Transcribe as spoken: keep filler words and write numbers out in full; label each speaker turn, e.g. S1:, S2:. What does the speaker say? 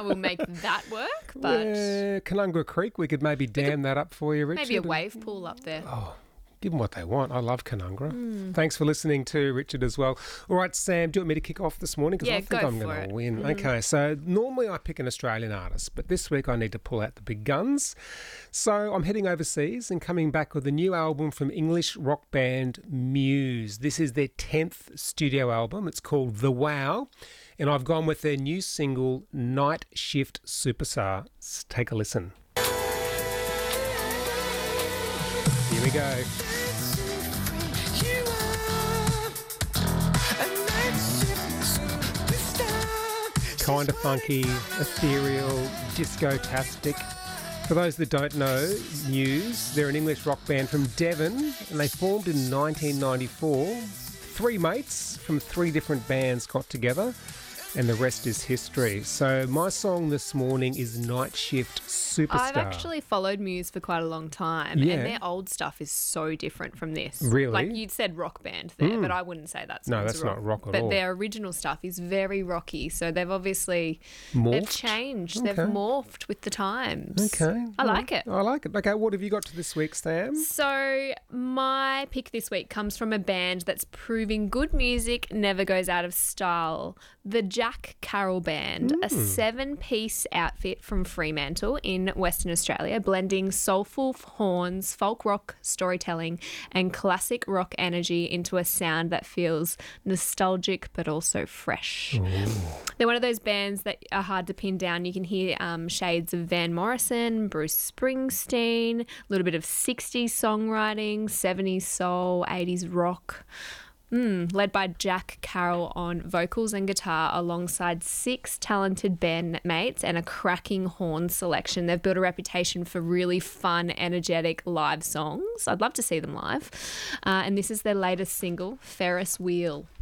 S1: how we'll make that work, but
S2: Yeah, Canungra Creek, we could maybe dam that up for you, Richard.
S1: maybe a wave pool up there.
S2: Oh, give them what they want. I love Canungra.
S1: Mm.
S2: Thanks for listening to Richard as well. All right, Sam, do you want me to kick off this morning? Because
S1: Yeah,
S2: I think
S1: go
S2: I'm
S1: for
S2: going
S1: it.
S2: to win.
S1: Mm.
S2: Okay, so normally I pick an Australian artist, but this week I need to pull out the big guns. So I'm heading overseas and coming back with a new album from English rock band Muse. This is their tenth studio album. It's called The Wow, and I've gone with their new single, Night Shift Superstar. Let's take a listen. Here we go. Kind of funky, ethereal, disco-tastic. For those that don't know, Muse, they're an English rock band from Devon, and they formed in nineteen ninety-four. Three mates from three different bands got together, and the rest is history. So my song this morning is Night Shift Superstar.
S1: I've actually followed Muse for quite a long time,
S2: Yeah.
S1: and their old stuff is so different from this.
S2: Really?
S1: Like you'd said rock band there,
S2: Mm.
S1: but I wouldn't say that's
S2: No, that's not rock at
S1: but
S2: all.
S1: their original stuff is very rocky, so they've obviously they've
S2: Morphed?
S1: changed.
S2: Okay.
S1: They've morphed with the times.
S2: Okay.
S1: I like it.
S2: I like it. Okay, what have you got to this week, Sam?
S1: So my pick this week comes from a band that's proving good music never goes out of style. The Jack Carroll Band, a seven-piece outfit from Fremantle in Western Australia, blending soulful horns, folk rock storytelling, and classic rock energy into a sound that feels nostalgic but also fresh. They're one of those bands that are hard to pin down. You can hear um, shades of Van Morrison, Bruce Springsteen, a little bit of sixties songwriting, seventies soul, eighties rock. Mm, led by Jack Carroll on vocals and guitar alongside six talented bandmates and a cracking horn selection. They've built a reputation for really fun, energetic live songs. I'd love to see them live. Uh, and this is their latest single, Ferris Wheel.